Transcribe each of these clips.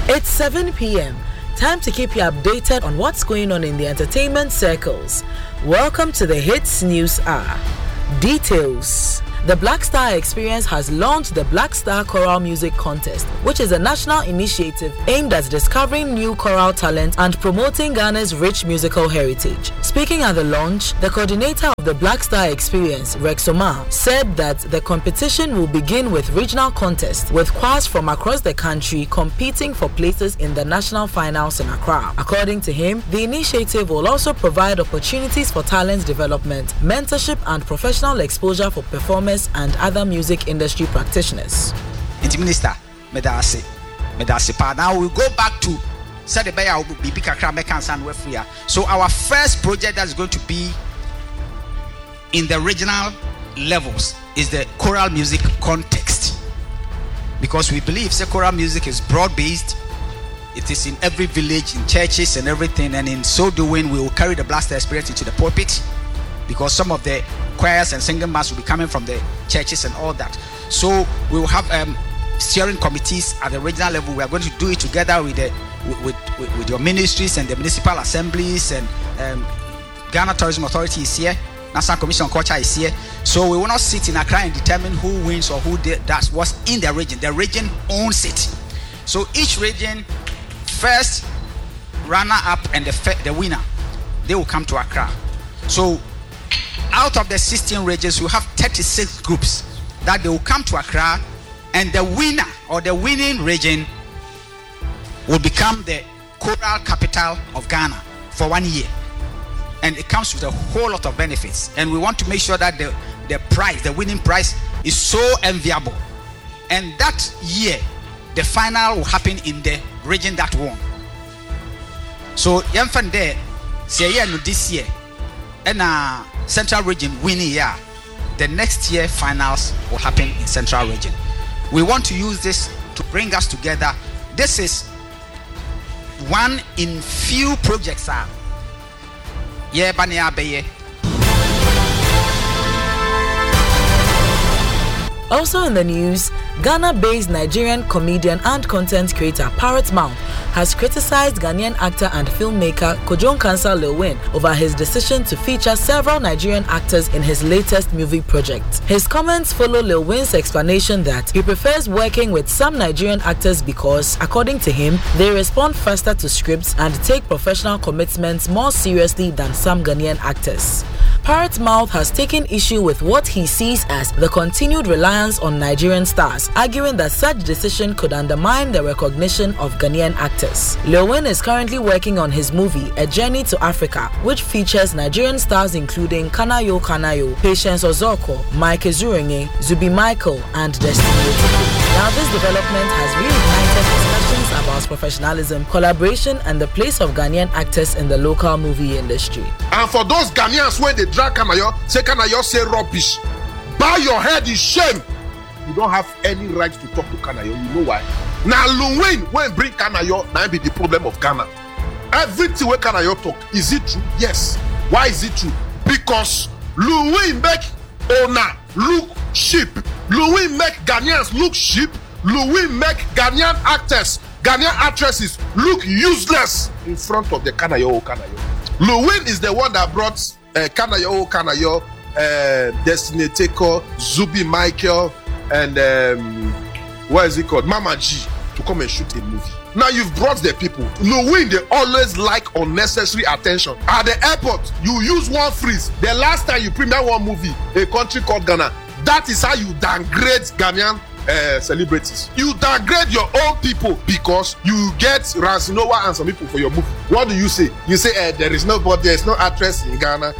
It's 7 p.m. Time to keep you updated on what's going on in the entertainment circles. Welcome to the Hits News Hour. Details. The Black Star Experience has launched the Black Star Choral Music Contest, which is a national initiative aimed at discovering new choral talent and promoting Ghana's rich musical heritage. Speaking at the launch, the coordinator of the Black Star Experience, Rex Omar, said that the competition will begin with regional contests, with choirs from across the country competing for places in the national finals in Accra. According to him, the initiative will also provide opportunities for talent development, mentorship, and professional exposure for performers and other music industry practitioners. Minister, Medasi Pa. Now we'll go back to so our first project that's going to be in the regional levels is the choral music context, because we believe choral music is broad-based. It is in every village, in churches and everything, and in so doing we will carry the Black Star Experience into the pulpit, because some of the choirs and singing bands will be coming from the churches and all that. So we will have steering committees at the regional level. We are going to do it together with your ministries and the municipal assemblies, and Ghana Tourism Authority is here, National Commission on Culture is here. So we will not sit in Accra and determine who wins or who does what's in the region. The region owns it. So each region, first runner-up and the winner, they will come to Accra. So out of the 16 regions, we have 36 groups that they will come to Accra, and the winner or the winning region will become the choral capital of Ghana for 1 year. And it comes with a whole lot of benefits. And we want to make sure that the prize, the winning prize, is so enviable. And that year, the final will happen in the region that won. So, there, say this year, and Central Region winning year, the next year finals will happen in Central Region. We want to use this to bring us together. This is one in few projects. Also in the news, Ghana-based Nigerian comedian and content creator Parrot Mouth has criticized Ghanaian actor and filmmaker Kojo Nkansah Lil Wayne over his decision to feature several Nigerian actors in his latest movie project. His comments follow Lil Wayne's explanation that he prefers working with some Nigerian actors because, according to him, they respond faster to scripts and take professional commitments more seriously than some Ghanaian actors. Parrot Mouth has taken issue with what he sees as the continued reliance on Nigerian stars, arguing that such decision could undermine the recognition of Ghanaian actors. Lil Wayne is currently working on his movie A Journey to Africa, which features Nigerian stars including Kanayo Kanayo, Patience Ozoko, Mike Ezurenye, Zubi Michael, and Destiny Otiko. Now this development has reignited discussions about professionalism, collaboration, and the place of Ghanaian actors in the local movie industry. And for those Ghanaians when they drag Kanayo say rubbish, bow your head in shame. You don't have any right to talk to Kanayo. You know why? Now Lil Wayne when bring Kanayo, now be the problem of Ghana. Everything where Kanayo talk, is it true? Yes. Why is it true? Because Lil Wayne make owner look cheap. Lil Wayne make Ghanaians look cheap. Lil Wayne make Ghanaian actors, Ghanaian actresses look useless in front of the Kanayo. Lil Wayne is the one that brought Kanayo, Destiny Otiko, Zubi Michael, and what is it called? Mama G to come and shoot a movie. Now you've brought the people. Lil Wayne, they always like unnecessary attention. At the airport, you use one freeze. The last time you premiere one movie, A Country Called Ghana, that is how you downgrade Ghanaian celebrities. You downgrade your own people because you get Ransinoa and some people for your movie. What do you say? You say there is nobody, there is no actress in Ghana.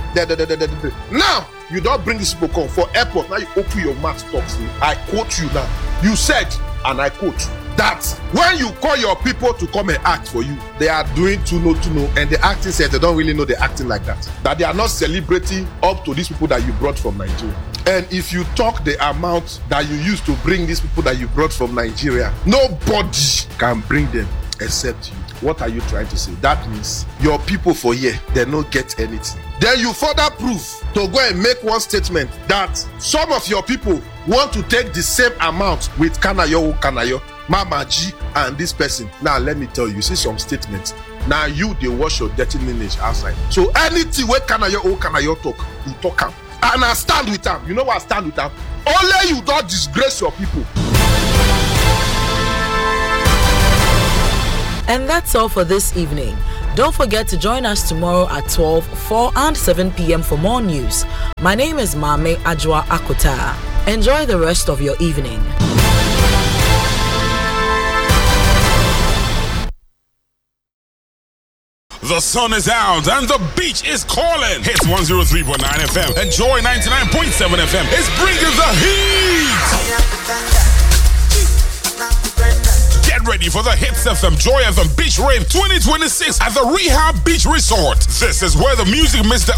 Now you don't bring these people come for airport. Now you open your mouth talk. I quote you now. You said, and I quote, that when you call your people to come and act for you, they are doing to know, and the acting says they don't really know the acting like that. That they are not celebrating up to these people that you brought from Nigeria. And if you talk the amount that you used to bring these people that you brought from Nigeria, nobody can bring them except you. What are you trying to say? That means your people for here, they don't get anything. Then you further prove to go and make one statement that some of your people want to take the same amount with Kanayo, Mama G and this person. Now let me tell you, see some statements. Now you they wash your dirty lineage outside. So anything where Kanayo talk, you talk am. And I stand with them. You know what I stand with them? Only you don't disgrace your people. And that's all for this evening. Don't forget to join us tomorrow at 12, 4 and 7 p.m. for more news. My name is Mame Ajwa Akota. Enjoy the rest of your evening. The sun is out and the beach is calling. Hits 103.9 FM and Joy 99.7 FM is bringing the heat. Get ready for the Hits FM Joy FM Beach Rave 2026 at the Rehab Beach Resort. This is where the music meets the